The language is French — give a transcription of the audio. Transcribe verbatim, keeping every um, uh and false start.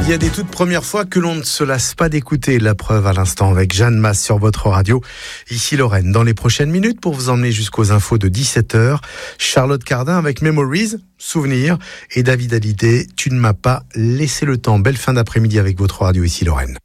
Il y a des toutes premières fois que l'on ne se lasse pas d'écouter. La preuve à l'instant avec Jeanne Masse sur votre radio. Ici Lorraine. Dans les prochaines minutes, pour vous emmener jusqu'aux infos de dix-sept heures, Charlotte Cardin avec Memories, Souvenirs, et David Hallyday, Tu ne m'as pas laissé le temps. Belle fin d'après-midi avec votre radio ici Lorraine.